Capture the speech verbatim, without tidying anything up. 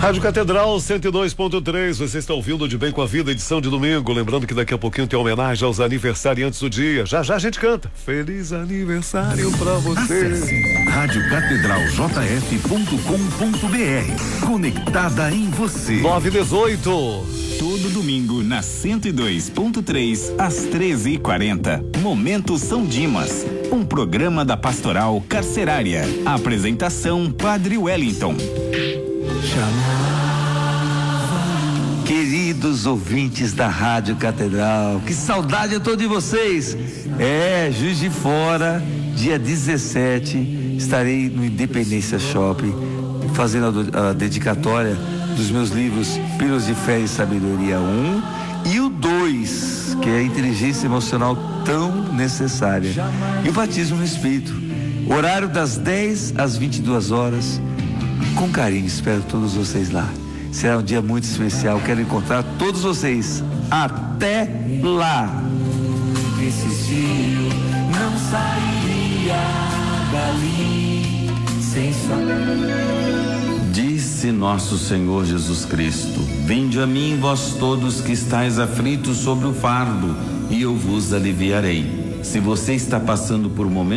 Rádio Catedral cento e dois ponto três, você está ouvindo De Bem com a Vida, edição de domingo. Lembrando que daqui a pouquinho tem homenagem aos aniversariantes do dia. Já já a gente canta. Feliz aniversário pra você. Acesse rádio catedral j f ponto com ponto b r. Conectada em você. nove e dezoito. Todo domingo na cento e dois ponto três, às treze e quarenta. Momento São Dimas, um programa da Pastoral Carcerária. Apresentação Padre Wellington. Queridos ouvintes da Rádio Catedral, que saudade eu tô de vocês. É, Juiz de Fora, dia dezessete, estarei no Independência Shopping fazendo a, a dedicatória dos meus livros Pílulas de Fé e Sabedoria um e o dois, que é a inteligência emocional tão necessária, e o batismo no Espírito. Horário das dez às vinte e duas horas. Com carinho, espero todos vocês lá. Será um dia muito especial. Quero encontrar todos vocês. Até lá. Insistiu, não sairia dali sem sua. Disse nosso Senhor Jesus Cristo: Vinde a mim, vós todos que estáis aflitos sobre o fardo, e eu vos aliviarei. Se você está passando por um momento